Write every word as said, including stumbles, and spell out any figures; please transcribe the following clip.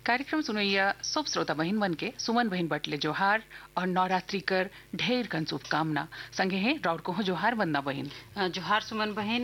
कार्यक्रम सुनैया सब श्रोता बहिन मन के सुमन बहिन बटले जोहार और नवरात्रि कर ढेर कन शुभकामना संगे है राउर को जोहार वंदना बहिन। जोहार सुमन बहन